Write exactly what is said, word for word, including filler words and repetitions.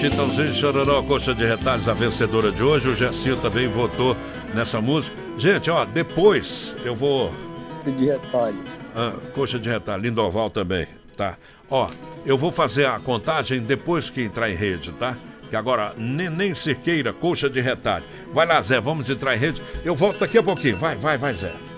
Chitãozinho e Chororó, Coxa de Retalhos, a vencedora de hoje. O Gercinho também votou nessa música. Gente, ó, depois eu vou... Coxa de Retalho. Ah, Coxa de Retalho, Lindoval também, tá? Ó, eu vou fazer a contagem depois que entrar em rede, tá? Que agora, Neném Cirqueira, Coxa de Retalho. Vai lá, Zé, vamos entrar em rede. Eu volto daqui a pouquinho. Vai, vai, vai, Zé.